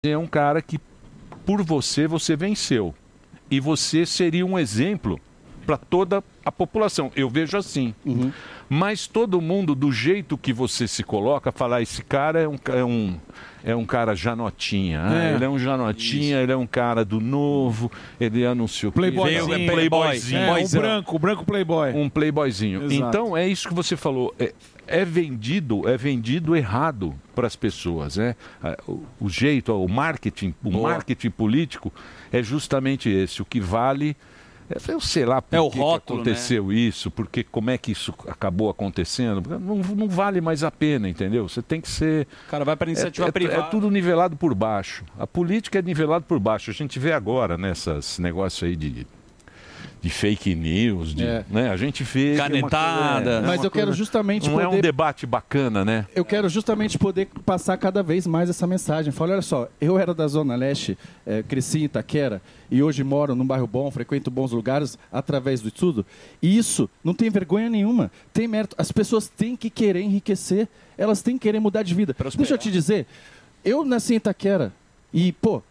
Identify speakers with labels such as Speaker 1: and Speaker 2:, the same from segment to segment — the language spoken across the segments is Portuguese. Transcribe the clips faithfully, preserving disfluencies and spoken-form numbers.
Speaker 1: é um cara que, por você, você venceu. E você seria um exemplo para toda a população. Eu vejo assim.
Speaker 2: Uhum.
Speaker 1: Mas todo mundo, do jeito que você se coloca, falar, esse cara é um, é um, é um cara janotinha. Ah,
Speaker 2: É.
Speaker 1: ele é um janotinha, ele é um cara do novo, ele é não sei o quê.
Speaker 2: Playboyzinho.
Speaker 1: um playboyzinho.
Speaker 2: É, um branco, branco playboy.
Speaker 1: Um playboyzinho.
Speaker 2: Exato.
Speaker 1: Então, é isso que você falou. É, é vendido, é vendido errado para as pessoas, né? O, o jeito, o marketing, o
Speaker 3: Boa.
Speaker 1: marketing político é justamente esse. O que vale, é, eu sei lá por
Speaker 3: É o
Speaker 1: que,
Speaker 3: rótulo,
Speaker 1: que aconteceu isso, porque como é que isso acabou acontecendo. Não, não vale mais a pena, entendeu? Você tem que ser...
Speaker 3: O cara vai para iniciativa
Speaker 1: é, é,
Speaker 3: privada.
Speaker 1: É tudo nivelado por baixo. A política é nivelado por baixo. A gente vê agora nessas negócios aí de... de fake news, de,
Speaker 2: É.
Speaker 1: né? A gente vê... que é uma
Speaker 3: Canetada.
Speaker 1: coisa- é,
Speaker 2: Mas
Speaker 1: uma
Speaker 2: eu quero
Speaker 1: coisa-
Speaker 2: justamente
Speaker 1: Não é um
Speaker 2: poder-
Speaker 1: debate bacana, né?
Speaker 2: Eu quero justamente poder passar cada vez mais essa mensagem. Fala, olha só, eu era da Zona Leste, eh, cresci em Itaquera e hoje moro num bairro bom, frequento bons lugares através do estudo. E isso não tem vergonha nenhuma, tem mérito. As pessoas têm que querer enriquecer, elas têm que querer mudar de vida. Deixa eu te dizer, eu nasci em Itaquera e, pô,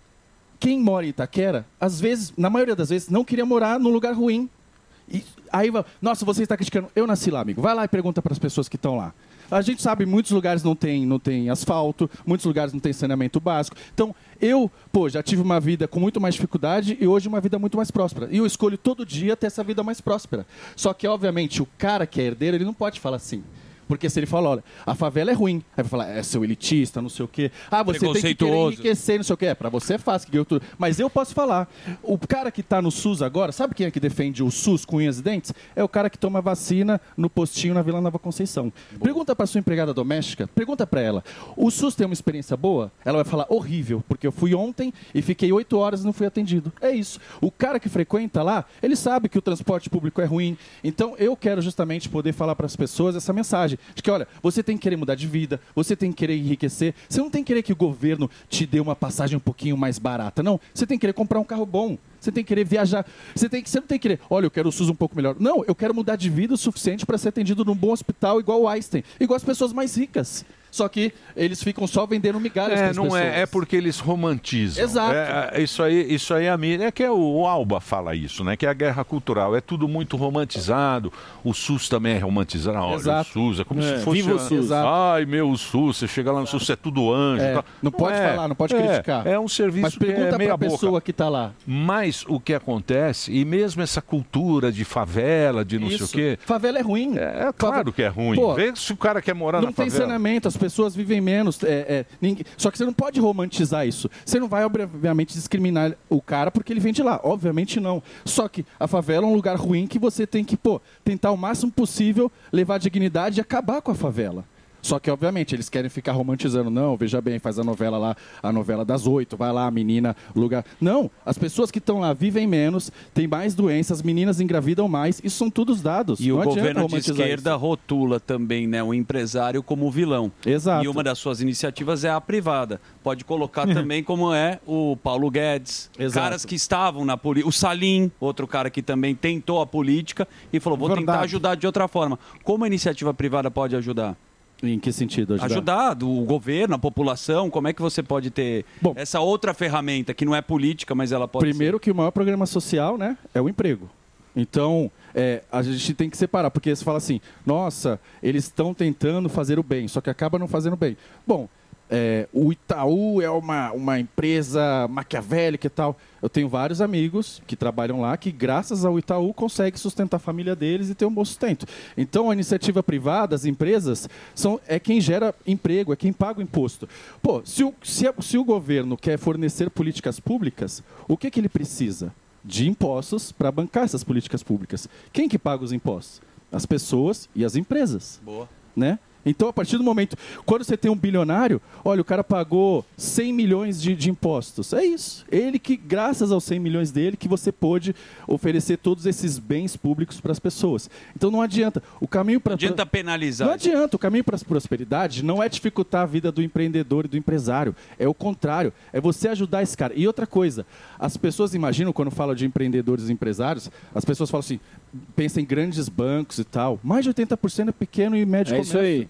Speaker 2: quem mora em Itaquera, às vezes, na maioria das vezes, não queria morar num lugar ruim. E aí, vai- nossa, você está criticando. Eu nasci lá, amigo. Vai lá e pergunta para as pessoas que estão lá. A gente sabe, muitos lugares não tem, não tem asfalto, muitos lugares não tem saneamento básico. Então, eu, pô, já tive uma vida com muito mais dificuldade e hoje uma vida muito mais próspera. E eu escolho todo dia ter essa vida mais próspera. Só que, obviamente, o cara que é herdeiro, ele não pode falar assim. Porque se ele fala, olha, a favela é ruim. Aí vai falar, é seu elitista, não sei o quê. Ah, você tem que querer
Speaker 3: Preconceituoso.
Speaker 2: enriquecer, não sei o quê. É, pra você é fácil. Que eu tô... Mas eu posso falar. O cara que tá no SUS agora, sabe quem é que defende o SUS com unhas e dentes? É o cara que toma vacina no postinho na Vila Nova Conceição. Pergunta pra sua empregada doméstica, pergunta pra ela, o SUS tem uma experiência boa? Ela vai falar, horrível, porque eu fui ontem e fiquei oito horas e não fui atendido. É isso. O cara que frequenta lá, ele sabe que o transporte público é ruim. Então, eu quero justamente poder falar para as pessoas essa mensagem. De que, olha, você tem que querer mudar de vida, você tem que querer enriquecer, você não tem que querer que o governo te dê uma passagem um pouquinho mais barata, não. Você tem que querer comprar um carro bom, você tem que querer viajar, você, tem que, você não tem que querer, olha, eu quero o SUS um pouco melhor. Não, eu quero mudar de vida o suficiente para ser atendido num bom hospital igual o Einstein, igual as pessoas mais ricas. Só que eles ficam só vendendo migalhas para
Speaker 1: É,
Speaker 2: as
Speaker 1: não
Speaker 2: pessoas.
Speaker 1: é, é porque eles romantizam.
Speaker 2: Exato.
Speaker 1: É, é, isso aí, isso aí é a mídia. É que é o, o Alba fala isso, né? Que é a guerra cultural. É tudo muito romantizado. O SUS também é romantizado. Olha,
Speaker 2: Exato.
Speaker 1: o SUS é como
Speaker 2: É.
Speaker 1: se fosse.
Speaker 2: Viva o SUS. Exato.
Speaker 1: Ai, meu, o SUS. Você chega lá no SUS, é tudo anjo.
Speaker 2: É,
Speaker 1: tal.
Speaker 2: não pode
Speaker 1: é.
Speaker 2: falar, não pode
Speaker 1: É,
Speaker 2: criticar.
Speaker 1: É um serviço
Speaker 2: Mas
Speaker 1: que
Speaker 2: pergunta
Speaker 1: é meia
Speaker 2: para a
Speaker 1: boca.
Speaker 2: pessoa que está lá.
Speaker 1: Mas o que acontece, e mesmo essa cultura de favela, de não
Speaker 2: Isso.
Speaker 1: sei o quê.
Speaker 2: Favela é ruim.
Speaker 1: É claro que é ruim.
Speaker 2: Pô,
Speaker 1: Vê se o cara quer morar
Speaker 2: não
Speaker 1: na
Speaker 2: tem
Speaker 1: favela.
Speaker 2: saneamento, as pessoas vivem menos. é, é, ninguém- Só que você não pode romantizar isso. Você não vai, obviamente, discriminar o cara porque ele vem de lá. Obviamente não. Só que a favela é um lugar ruim que você tem que, pô, tentar o máximo possível levar dignidade e acabar com a favela. Só que, obviamente, eles querem ficar romantizando. Não, veja bem, faz a novela lá, a novela das oito, vai lá, a menina, lugar... Não, as pessoas que estão lá vivem menos, têm mais doenças, as meninas engravidam mais, isso são todos dados.
Speaker 3: E
Speaker 2: não
Speaker 3: o
Speaker 2: adianta
Speaker 3: governo de
Speaker 2: romantizar
Speaker 3: esquerda
Speaker 2: isso.
Speaker 3: rotula também, né, o empresário como vilão.
Speaker 2: Exato.
Speaker 3: E uma das suas iniciativas é a privada. Pode colocar também como é o Paulo Guedes.
Speaker 2: Exato.
Speaker 3: Caras que estavam na política. O Salim, outro cara que também tentou a política e falou, vou tentar
Speaker 2: Verdade.
Speaker 3: ajudar de outra forma. Como a iniciativa privada pode ajudar?
Speaker 2: Em que sentido ajudar?
Speaker 3: Ajudar do governo, a população, como é que você pode ter essa outra ferramenta que não é política, mas ela pode
Speaker 2: Primeiro que o maior programa social, né, é o emprego. Então, é, a gente tem que separar, porque você fala assim, nossa, eles estão tentando fazer o bem, só que acaba não fazendo bem. Bom, é, o Itaú é uma, uma empresa maquiavélica e tal. Eu tenho vários amigos que trabalham lá que, graças ao Itaú, conseguem sustentar a família deles e ter um bom sustento. Então, a iniciativa privada, as empresas, são, é quem gera emprego, é quem paga o imposto. Pô, se o, se, a- se o governo quer fornecer políticas públicas, o que, que ele precisa? De impostos para bancar essas políticas públicas. Quem que paga os impostos? As pessoas e as empresas.
Speaker 3: Boa.
Speaker 2: Né? Então, a partir do momento... Quando você tem um bilionário, olha, o cara pagou cem milhões de, de impostos. É isso. Ele que, graças aos cem milhões dele, que você pôde oferecer todos esses bens públicos para as pessoas. Então, não adianta. O caminho para...
Speaker 3: Não adianta penalizar.
Speaker 2: Não adianta. O caminho para a prosperidade não é dificultar a vida do empreendedor e do empresário. É o contrário. É você ajudar esse cara. E outra coisa, as pessoas imaginam, quando falam de empreendedores e empresários, as pessoas falam assim, pensam em grandes bancos e tal. Mais de oitenta por cento é pequeno e médio
Speaker 4: É isso
Speaker 2: comércio.
Speaker 4: aí.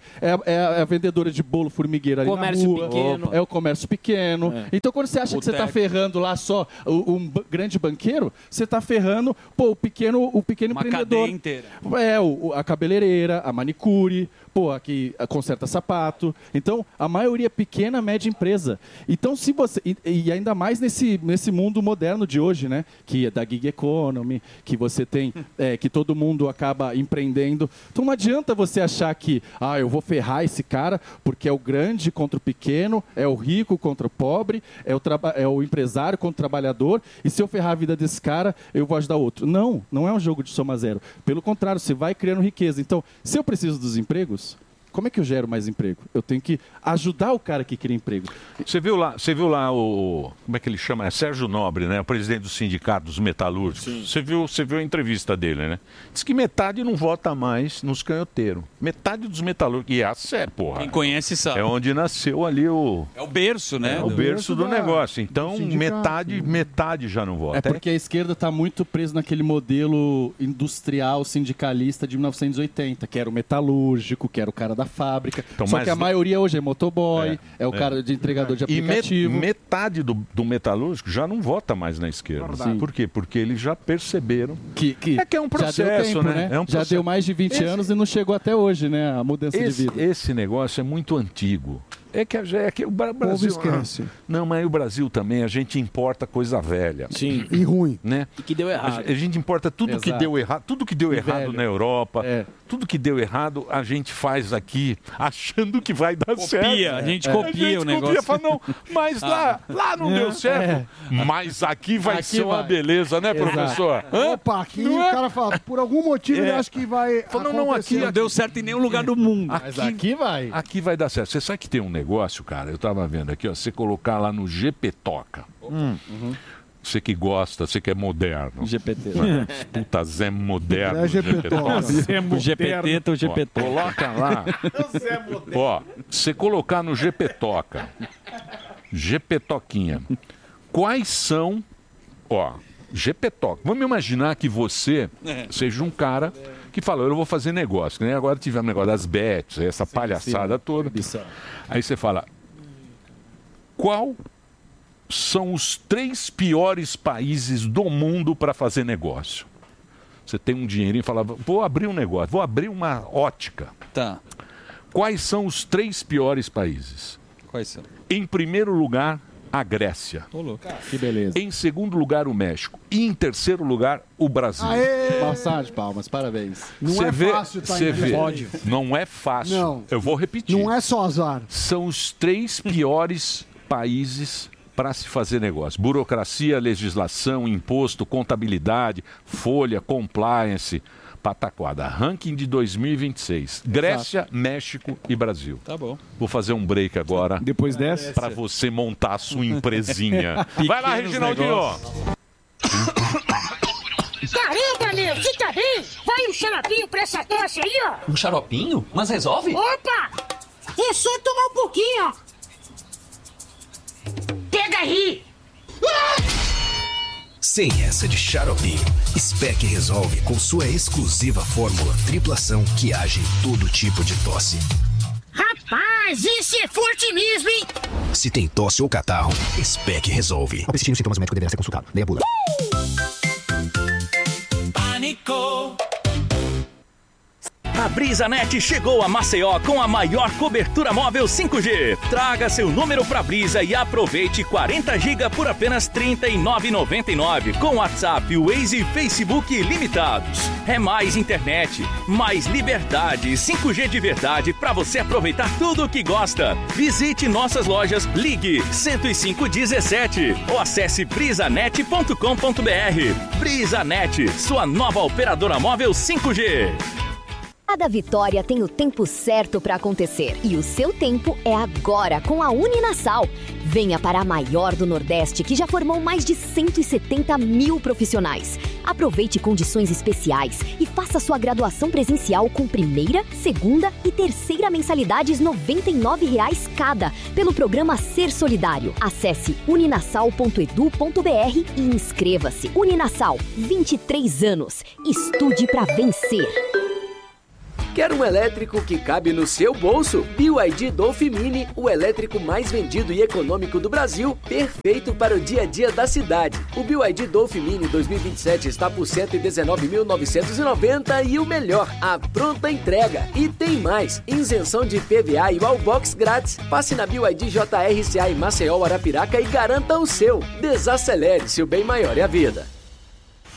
Speaker 2: é, a- é a- é a vendedora de bolo formigueira ali
Speaker 4: Comércio
Speaker 2: na rua.
Speaker 4: pequeno.
Speaker 2: É o comércio pequeno.
Speaker 4: É.
Speaker 2: Então, quando você acha que você está
Speaker 3: Boteco.
Speaker 2: ferrando lá só o- um ba- grande banqueiro, você está ferrando pô, o pequeno, o pequeno
Speaker 3: Uma
Speaker 2: empreendedor.
Speaker 3: cadeia inteira.
Speaker 2: É, o, o- a cabeleireira, a manicure, pô, aqui a conserta sapato. Então, a maioria é pequena, média empresa. Então, se você. E, e ainda mais nesse, nesse mundo moderno de hoje, né? Que é da gig economy, que você tem. é, que todo mundo acaba empreendendo. Então não adianta você achar que, ah, eu vou ferrar esse cara porque é o grande contra o pequeno, é o rico contra o pobre, é o, traba- é o empresário contra o trabalhador, e se eu ferrar a vida desse cara, eu vou ajudar outro. Não, não é um jogo de soma zero. Pelo contrário, você vai criando riqueza. Então, se eu preciso dos empregos, como é que eu gero mais emprego? Eu tenho que ajudar o cara que cria emprego.
Speaker 1: Você viu lá, você viu lá o. Como é que ele chama? É Sérgio Nobre, né? O presidente do sindicato dos metalúrgicos. Você viu, você viu a entrevista dele, né? Diz que metade não vota mais nos canhoteiros. Metade dos metalúrgicos. E essa é, porra.
Speaker 3: Quem conhece sabe.
Speaker 1: É onde nasceu ali o.
Speaker 3: É o berço, né?
Speaker 1: É o
Speaker 3: do-
Speaker 1: berço do
Speaker 2: da-
Speaker 1: negócio. Então,
Speaker 2: do sindicato.
Speaker 1: metade, metade já não vota.
Speaker 2: É porque a esquerda está muito presa naquele modelo industrial sindicalista de mil novecentos e oitenta, que era o metalúrgico, que era o cara da fábrica.
Speaker 1: Então,
Speaker 2: Só
Speaker 1: mas-
Speaker 2: que a maioria hoje é motoboy,
Speaker 1: É,
Speaker 2: é, o
Speaker 1: é.
Speaker 2: cara de entregador de
Speaker 1: E me-
Speaker 2: aplicativo.
Speaker 1: metade do, do metalúrgico já não vota mais na esquerda.
Speaker 2: Verdade.
Speaker 1: Por quê? Porque eles já perceberam
Speaker 2: que, que
Speaker 1: é que é um
Speaker 2: já
Speaker 1: processo,
Speaker 2: deu tempo,
Speaker 1: né? É um
Speaker 2: Já
Speaker 1: processo.
Speaker 2: deu mais de vinte
Speaker 1: Esse-
Speaker 2: anos e não chegou até hoje, né? A mudança
Speaker 1: esse,
Speaker 2: de vida.
Speaker 1: esse negócio é muito antigo. É que, é que o Bra- Brasil...
Speaker 5: esquece.
Speaker 1: Não, mas o Brasil também, a gente importa coisa velha.
Speaker 4: Sim.
Speaker 5: E ruim.
Speaker 1: Né?
Speaker 4: E que deu errado.
Speaker 1: A gente importa tudo que
Speaker 2: Exato.
Speaker 1: deu errado, tudo que deu
Speaker 2: E
Speaker 1: errado
Speaker 2: velho.
Speaker 1: na Europa,
Speaker 2: É.
Speaker 1: tudo que deu errado a gente faz aqui achando que vai dar
Speaker 3: Copia,
Speaker 1: certo.
Speaker 3: a gente
Speaker 1: É.
Speaker 3: copia
Speaker 1: a gente
Speaker 3: o negócio.
Speaker 1: Copia, fala, não, mas lá, lá não deu certo. Mas aqui vai
Speaker 2: Aqui
Speaker 1: ser uma
Speaker 2: vai.
Speaker 1: beleza, né,
Speaker 2: Exato.
Speaker 1: professor? Hã?
Speaker 5: Opa, aqui
Speaker 1: Não
Speaker 5: o
Speaker 1: é?
Speaker 5: cara fala, por algum motivo ele
Speaker 1: É.
Speaker 5: acha que vai
Speaker 1: Fala, não, não,
Speaker 5: acontecer.
Speaker 1: aqui
Speaker 3: Não deu certo em nenhum lugar do mundo.
Speaker 2: Mas aqui vai.
Speaker 1: Aqui vai dar certo. Você sabe que tem um negócio, cara, eu tava vendo aqui, ó, você colocar lá no G P Toca.
Speaker 2: Uhum.
Speaker 1: Você que gosta, você que é moderno.
Speaker 3: G P T.
Speaker 1: Puta Zé moderno.
Speaker 5: É G P Toca.
Speaker 3: O G P T, tá o G P
Speaker 1: Ó,
Speaker 3: T.
Speaker 1: coloca lá. Ó, você colocar no G P Toca. G P Toquinha. Quais são, ó, G P Toca. Vamos imaginar que você seja um cara que fala, eu vou fazer negócio. Que nem agora tivemos negócio das bets, essa palhaçada toda. Aí você fala, qual são os três piores países do mundo para fazer negócio? Você tem um dinheirinho e fala, vou abrir um negócio, vou abrir uma ótica.
Speaker 3: Tá.
Speaker 1: Quais são os três piores países?
Speaker 3: Quais são?
Speaker 1: Em primeiro lugar, a Grécia.
Speaker 3: Ô, louco.
Speaker 2: Que beleza.
Speaker 1: Em segundo lugar, o México. E em terceiro lugar, o Brasil.
Speaker 5: Aê!
Speaker 2: Passar de palmas, parabéns.
Speaker 5: Não
Speaker 1: Cê
Speaker 5: é
Speaker 1: vê,
Speaker 5: fácil tá
Speaker 1: cê
Speaker 5: em
Speaker 1: vê.
Speaker 5: pódio.
Speaker 1: Não é fácil.
Speaker 5: Não.
Speaker 1: Eu vou repetir.
Speaker 5: Não é só azar.
Speaker 1: São os três piores países para se fazer negócio. Burocracia, legislação, imposto, contabilidade, folha, compliance, pataquada. Ranking de dois mil e vinte e seis. Grécia, México e Brasil.
Speaker 3: Tá bom.
Speaker 1: Vou fazer um break agora
Speaker 6: Depois dessa?
Speaker 1: para você montar a sua empresinha. Vai lá,
Speaker 3: Pequenos
Speaker 1: Reginaldinho.
Speaker 3: negócios.
Speaker 7: Caramba, meu, você tá bem? Vai um xaropinho pra essa tosse aí, ó.
Speaker 8: Um xaropinho? Mas resolve?
Speaker 7: Opa! É só tomar um pouquinho, ó. Pega aí.
Speaker 9: Sem essa de xaropinho, Spec resolve com sua exclusiva fórmula triplação que age em todo tipo de tosse.
Speaker 7: Rapaz, esse é forte mesmo, hein?
Speaker 9: Se tem tosse ou catarro, Spec resolve. Ao persistir nos sintomas, o médico deverá ser consultado. Leia a bula.
Speaker 10: Pânico. A BrisaNet chegou a Maceió com a maior cobertura móvel cinco G. Traga seu número pra Brisa e aproveite quarenta gigas por apenas trinta e nove reais e noventa e nove centavos com WhatsApp, Waze e Facebook limitados. É mais internet, mais liberdade, cinco G de verdade pra você aproveitar tudo o que gosta. Visite nossas lojas, ligue cento e cinco dezessete ou acesse brisanet ponto com ponto br. BrisaNet, sua nova operadora móvel cinco G.
Speaker 11: Cada vitória tem o tempo certo para acontecer e o seu tempo é agora com a Uninasal. Venha para a maior do Nordeste que já formou mais de cento e setenta mil profissionais. Aproveite condições especiais e faça sua graduação presencial com primeira, segunda e terceira mensalidades noventa e nove reais cada pelo programa Ser Solidário. Acesse uninasal ponto edu ponto br e inscreva-se. Uninasal, vinte e três anos. Estude para vencer.
Speaker 4: Quer um elétrico que cabe no seu bolso? B Y D Dolph Mini, o elétrico mais vendido e econômico do Brasil, perfeito para o dia a dia da cidade. O B Y D Dolph Mini dois mil e vinte e sete está por cento e dezenove mil novecentos e noventa e o melhor, a pronta entrega. E tem mais, isenção de I P V A e wallbox grátis. Passe na B Y D J R C A em Maceió, Arapiraca e garanta o seu. Desacelere, se o bem maior é a vida.